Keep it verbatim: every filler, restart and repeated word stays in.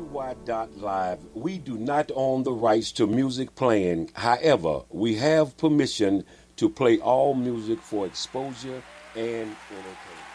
Y dot live, we do not own the rights to music playing. However, we have permission to play all music for exposure and entertainment.